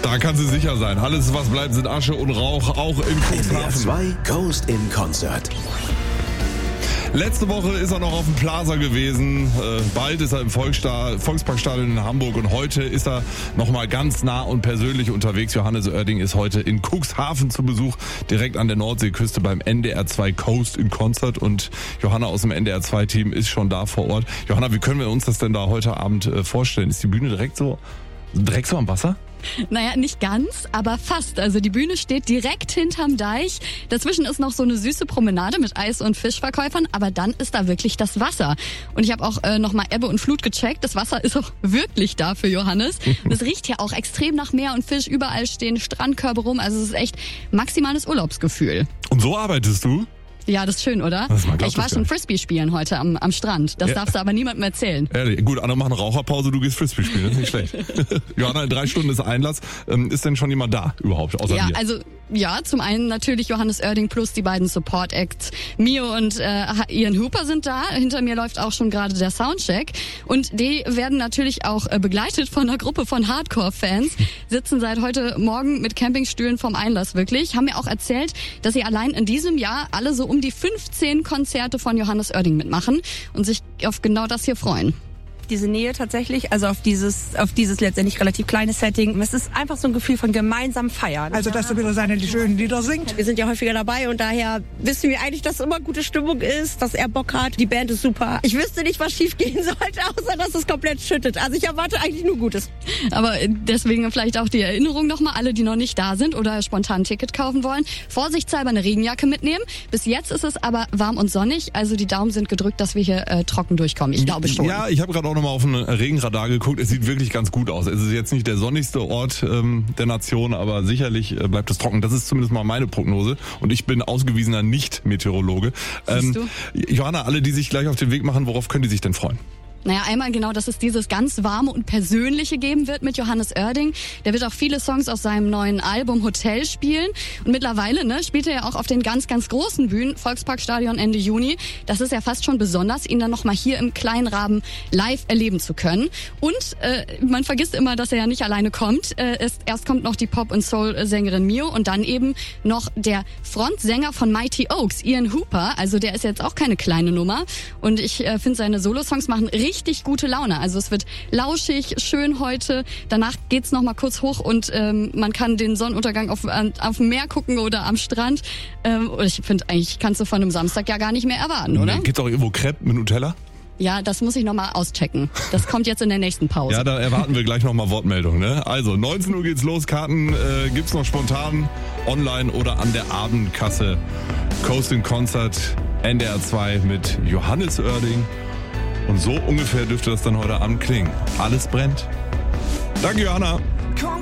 Da kann sie sicher sein. Alles, was bleibt, sind Asche und Rauch, auch in NDR Cuxhaven. 2 Coast in Concert. Letzte Woche ist er noch auf dem Plaza gewesen, bald ist er im Volksparkstadion in Hamburg und heute ist er nochmal ganz nah und persönlich unterwegs. Johannes Oerding ist heute in Cuxhaven zu Besuch, direkt an der Nordseeküste beim NDR 2 Coast in Concert und Johanna aus dem NDR 2 Team ist schon da vor Ort. Johanna, wie können wir uns das denn da heute Abend vorstellen? Ist die Bühne direkt so am Wasser? Naja, nicht ganz, aber fast. Also die Bühne steht direkt hinterm Deich. Dazwischen ist noch so eine süße Promenade mit Eis- und Fischverkäufern, aber dann ist da wirklich das Wasser. Und ich habe auch nochmal Ebbe und Flut gecheckt. Das Wasser ist auch wirklich da für Johannes. Und es riecht ja auch extrem nach Meer und Fisch. Überall stehen Strandkörbe rum. Also es ist echt maximales Urlaubsgefühl. Und so arbeitest du? Ja, das ist schön, oder? Ich war schon Frisbee spielen heute am Strand. Das darfst du aber niemandem erzählen. Ehrlich, gut, andere machen Raucherpause, du gehst Frisbee spielen, das ist nicht schlecht. Johanna, in 3 Stunden ist Einlass. Ist denn schon jemand da überhaupt, außer dir? Also zum einen natürlich Johannes Oerding plus die beiden Support-Acts. Mio und Ian Hooper sind da. Hinter mir läuft auch schon gerade der Soundcheck. Und die werden natürlich auch begleitet von einer Gruppe von Hardcore-Fans. Sitzen seit heute Morgen mit Campingstühlen vom Einlass wirklich. Haben mir auch erzählt, dass sie allein in diesem Jahr alle so um die 15 Konzerte von Johannes Oerding mitmachen und sich auf genau das hier freuen. Diese Nähe tatsächlich, also auf dieses letztendlich relativ kleine Setting. Es ist einfach so ein Gefühl von gemeinsam feiern. Also, dass er wieder seine schönen Lieder singt. Wir sind ja häufiger dabei und daher wissen wir eigentlich, dass immer gute Stimmung ist, dass er Bock hat. Die Band ist super. Ich wüsste nicht, was schief gehen sollte, außer dass es komplett schüttet. Also ich erwarte eigentlich nur Gutes. Aber deswegen vielleicht auch die Erinnerung nochmal, alle, die noch nicht da sind oder spontan ein Ticket kaufen wollen. Vorsichtshalber eine Regenjacke mitnehmen. Bis jetzt ist es aber warm und sonnig. Also die Daumen sind gedrückt, dass wir hier trocken durchkommen. Ich glaube schon. Ja, ich habe gerade auch nochmal auf ein Regenradar geguckt. Es sieht wirklich ganz gut aus. Es ist jetzt nicht der sonnigste Ort der Nation, aber sicherlich bleibt es trocken. Das ist zumindest mal meine Prognose. Und ich bin ausgewiesener Nicht-Meteorologe. Johanna, alle, die sich gleich auf den Weg machen, worauf können die sich denn freuen? Naja, einmal genau, dass es dieses ganz warme und persönliche geben wird mit Johannes Oerding. Der wird auch viele Songs aus seinem neuen Album Hotel spielen. Und mittlerweile spielt er ja auch auf den ganz, ganz großen Bühnen, Volksparkstadion Ende Juni. Das ist ja fast schon besonders, ihn dann nochmal hier im kleinen Rahmen live erleben zu können. Und man vergisst immer, dass er ja nicht alleine kommt. Erst kommt noch die Pop- und Soul-Sängerin Mio und dann eben noch der Frontsänger von Mighty Oaks, Ian Hooper. Also der ist jetzt auch keine kleine Nummer. Und ich finde, seine Solosongs machen richtig gute Laune. Also es wird lauschig, schön heute. Danach geht's noch mal kurz hoch und man kann den Sonnenuntergang auf dem Meer gucken oder am Strand. Ich finde, eigentlich kannst du von einem Samstag ja gar nicht mehr erwarten, oder? Gibt's auch irgendwo Crepe mit Nutella? Ja, das muss ich noch mal auschecken. Das kommt jetzt in der nächsten Pause. Ja, da erwarten wir gleich noch mal Wortmeldung, ne? Also, 19 Uhr geht's los. Karten gibt's noch spontan online oder an der Abendkasse. Coast in Concert, NDR 2 mit Johannes Oerding. Und so ungefähr dürfte das dann heute Abend klingen. Alles brennt. Danke, Johanna.